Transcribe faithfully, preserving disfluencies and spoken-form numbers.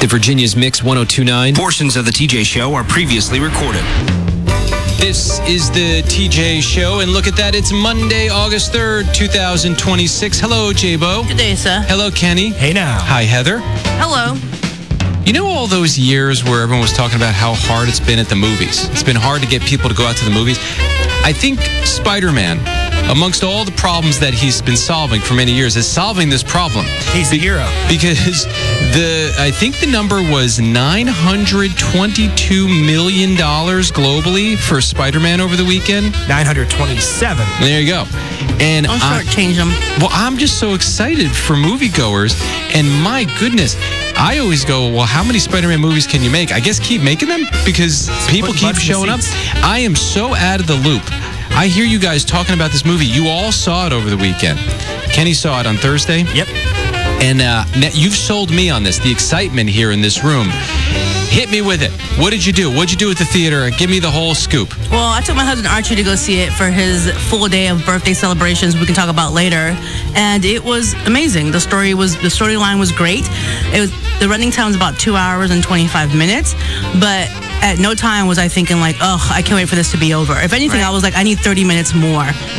to Virginia's Mix one oh two point nine. Portions of the T J Show are previously recorded. This is the T J Show, and look at that. It's Monday, August third, two thousand twenty-six. Hello, J-Bo. Good day, sir. Hello, Kenny. Hey now. Hi, Heather. Hello. You know all those years where everyone was talking about how hard it's been at the movies? It's been hard to get people to go out to the movies. I think Spider-Man, amongst all the problems that he's been solving for many years, is solving this problem. He's the hero. Because the I think the number was nine hundred twenty-two million dollars globally for Spider-Man over the weekend. nine hundred twenty-seven. There you go. And Don't I- shortchange them. well, I'm just so excited for moviegoers, and my goodness, I always go, well, how many Spider-Man movies can you make? I guess keep making them because people putting keep butts in the showing up. seats. I am so out of the loop. I hear you guys talking about this movie. You all saw it over the weekend. Kenny saw it on Thursday. Yep. And uh, now you've sold me on this, the excitement here in this room. Hit me with it. What did you do? What did you do at the theater? Give me the whole scoop. Well, I took my husband Archie to go see it for his full day of birthday celebrations. We can talk about later, and it was amazing. The story was the storyline was great. It was the running time was about two hours and twenty-five minutes, but at no time was I thinking like, oh, I can't wait for this to be over. If anything, I was like, I need thirty minutes more.